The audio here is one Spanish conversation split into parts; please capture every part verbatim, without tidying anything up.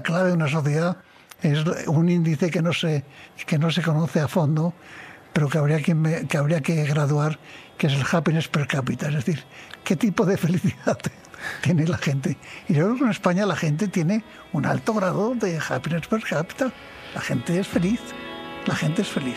clave de una sociedad es un índice que no se, que no se conoce a fondo, pero que habría que, que habría que graduar, que es el happiness per cápita, es decir, qué tipo de felicidad tiene la gente. Y yo creo que en España la gente tiene un alto grado de happiness per cápita. La gente es feliz, la gente es feliz.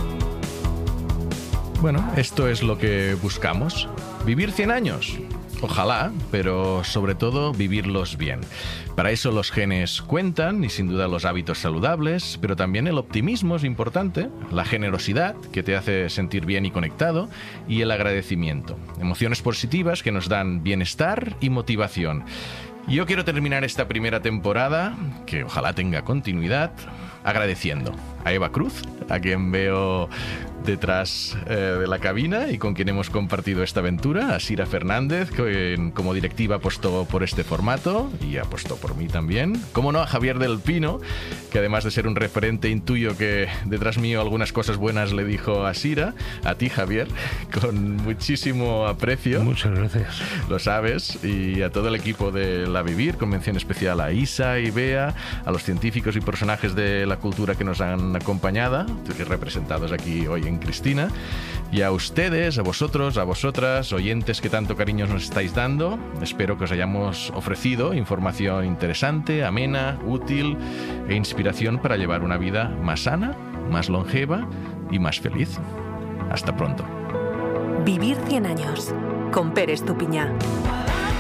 Bueno, esto es lo que buscamos. ¿Vivir cien años? Ojalá, pero sobre todo vivirlos bien. Para eso los genes cuentan y sin duda los hábitos saludables, pero también el optimismo es importante, la generosidad que te hace sentir bien y conectado y el agradecimiento. Emociones positivas que nos dan bienestar y motivación. Yo quiero terminar esta primera temporada, que ojalá tenga continuidad, agradeciendo a Eva Cruz, a quien veo detrás eh, de la cabina y con quien hemos compartido esta aventura, a Sira Fernández, que como directiva apostó por este formato y apostó por mí también. Como no, a Javier del Pino, que además de ser un referente, intuyo que detrás mío algunas cosas buenas le dijo a Sira. A ti, Javier, con muchísimo aprecio. Muchas gracias. Lo sabes. Y a todo el equipo de La Vivir, con mención especial a Isa y Bea, a los científicos y personajes de la cultura que nos han acompañado, representados aquí hoy en Cristina, y a ustedes, a vosotros, a vosotras, oyentes que tanto cariño nos estáis dando. Espero que os hayamos ofrecido información interesante, amena, útil e inspiración para llevar una vida más sana, más longeva y más feliz. Hasta pronto. Vivir cien años con Pere Estupiñán.